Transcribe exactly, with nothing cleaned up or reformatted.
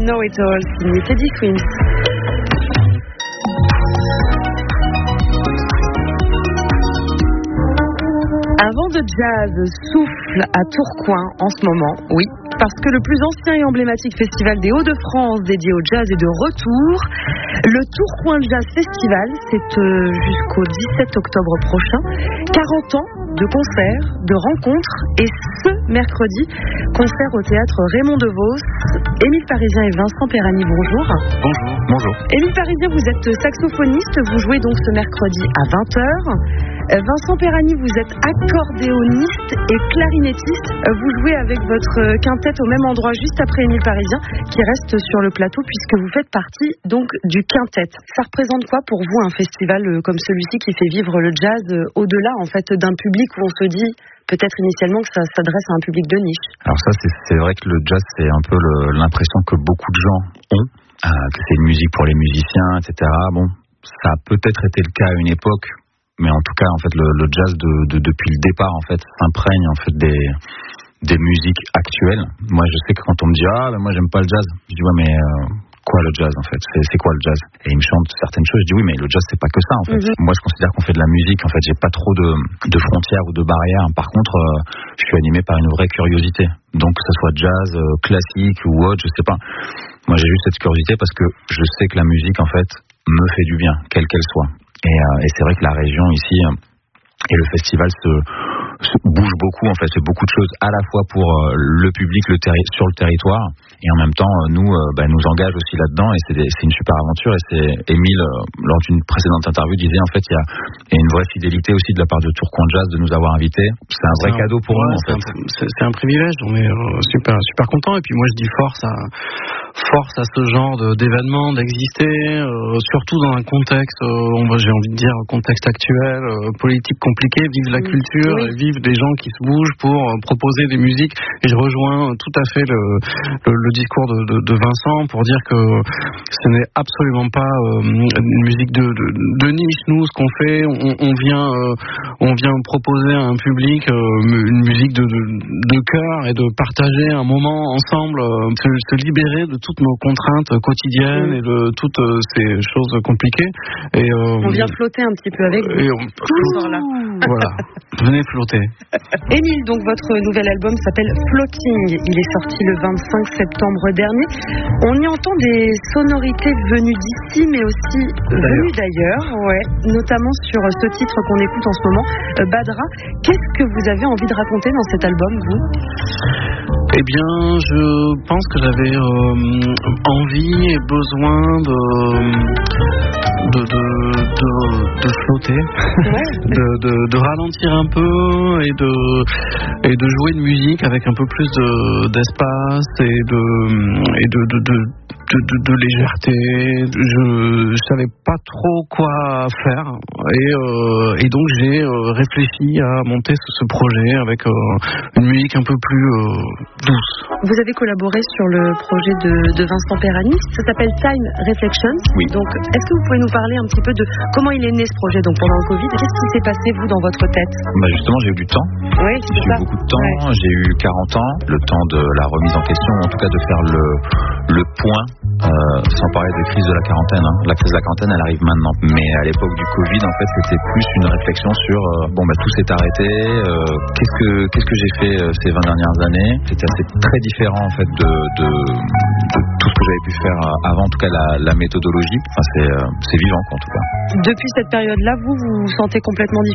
Know It All, signé Teddy Swims. Un vent de jazz souffle à Tourcoing en ce moment, oui, parce que le plus ancien et emblématique festival des Hauts-de-France dédié au jazz est de retour. Le Tourcoing Jazz Festival, c'est euh, jusqu'au dix-sept octobre prochain. quarante ans de concerts, de rencontres, et ce mercredi, concert au théâtre Raymond Devos. Émile Parisien et Vincent Perani, bonjour. Bonjour. Bonjour. Émile Parisien, vous êtes saxophoniste, vous jouez donc ce mercredi à vingt heures. Vincent Perani, vous êtes accordéoniste et clarinettiste. Vous jouez avec votre quintette au même endroit juste après Émile Parisien, qui reste sur le plateau puisque vous faites partie donc du quintet. Ça représente quoi pour vous un festival comme celui-ci qui fait vivre le jazz au-delà en fait d'un public où on se dit peut-être initialement que ça s'adresse à un public de niche? Alors ça, c'est, c'est vrai que le jazz, c'est un peu le, l'impression que beaucoup de gens ont, euh, que c'est une musique pour les musiciens, et cetera. Bon, ça a peut-être été le cas à une époque. Mais en tout cas, en fait, le, le jazz de, de, depuis le départ, en fait, s'imprègne en fait des des musiques actuelles. Moi, je sais que quand on me dit ah, ben moi j'aime pas le jazz, je dis ouais, mais euh, quoi le jazz en fait? C'est, c'est quoi le jazz? Et il me chante certaines choses. Je dis oui, mais le jazz c'est pas que ça en fait. Mm-hmm. Moi, je considère qu'on fait de la musique. En fait, j'ai pas trop de de frontières ou de barrières. Par contre, euh, je suis animé par une vraie curiosité. Donc, que ça soit jazz, euh, classique ou autre, je sais pas. Moi, j'ai juste cette curiosité parce que je sais que la musique en fait me fait du bien, quelle qu'elle soit. Et, euh, et c'est vrai que la région ici euh, et le festival se, se bouge beaucoup, en fait, c'est beaucoup de choses à la fois pour euh, le public le terri- sur le territoire et en même temps euh, nous euh, bah, nous engage aussi là-dedans et c'est, des, c'est une super aventure. Et c'est Émile euh, lors d'une précédente interview disait en fait il y a, y a une vraie fidélité aussi de la part de Tourcoing Jazz de nous avoir invités. C'est un vrai c'est cadeau pour ouais, nous en fait. Un, c'est, c'est un privilège, on est euh, super super content et puis moi je dis force à force à ce genre de, d'événements d'exister, euh, surtout dans un contexte, euh, on va, j'ai envie de dire contexte actuel, euh, politique compliqué, vive la mmh, culture, oui. Vive des gens qui se bougent pour euh, proposer des musiques. Et je rejoins tout à fait le, le, le discours de, de, de Vincent pour dire que ce n'est absolument pas euh, une musique de, de, de niche. Nous, ce qu'on fait, on, on vient, euh, on vient proposer à un public euh, une musique de, de, de cœur et de partager un moment ensemble, euh, se, se libérer de toutes nos contraintes quotidiennes mmh. et de toutes euh, ces choses compliquées. Et, euh, on vient flotter un petit peu avec vous. Et on, tout là. Voilà, venez flotter. Émile, donc votre nouvel album s'appelle Floating. Il est sorti le vingt-cinq septembre dernier. On y entend des sonorités venues d'ici, mais aussi d'ailleurs. venues d'ailleurs, ouais, notamment sur ce titre qu'on écoute en ce moment, Badra. Qu'est-ce que vous avez envie de raconter dans cet album, vous ? Eh bien, je pense que j'avais euh, envie et besoin de, de, de, de, de flotter, ouais. de, de, de ralentir un peu et de, et de jouer de musique avec un peu plus de, d'espace et de, et de, de, de De, de, de légèreté, je ne savais pas trop quoi faire et, euh, et donc j'ai euh, réfléchi à monter ce, ce projet avec euh, une musique un peu plus euh, douce. Vous avez collaboré sur le projet de, de Vincent Perani, ça s'appelle Time Reflections. Oui. Donc est-ce que vous pouvez nous parler un petit peu de comment il est né ce projet donc pendant le Covid? Qu'est-ce qui s'est passé vous dans votre tête? Bah justement j'ai eu du temps. Oui, c'est j'ai ça. eu beaucoup de temps, ouais. J'ai eu quarante ans, le temps de la remise en question, en tout cas de faire le, le point. Euh, sans parler de crise de la quarantaine, hein. La crise de la quarantaine elle arrive maintenant, mais à l'époque du Covid en fait c'était plus une réflexion sur euh, bon bah tout s'est arrêté, euh, qu'est-ce que qu'est-ce que j'ai fait euh, ces vingt dernières années. C'était assez très différent en fait de, de, de tout ce que j'avais pu faire euh, avant, en tout cas la, la méthodologie. Enfin c'est, euh, c'est vivant quoi, en tout cas. Depuis cette période là vous vous, vous sentez complètement différent